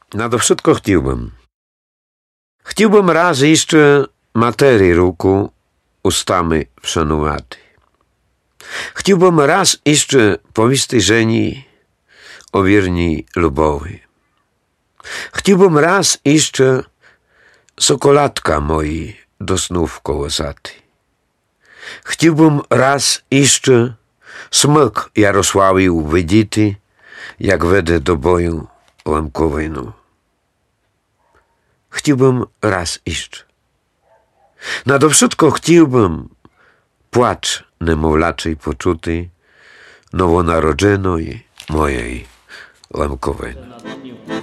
Nade wszystko chciałbym raz jeszcze materii ruku ustami wszanowaty. Chciałbym raz jeszcze powieść żeni o wierni lubowi. Chciałbym raz jeszcze sokoladka moi do snów kołosaty. Chciałbym raz jeszcze smyk Jarosławi uwidzieć, jak wedę do boju łamkowego. Chciałbym raz jeszcze. Nade wszystko chciałbym płacz niemowlaczej poczuty nowonarodzonej mojej łamkowej.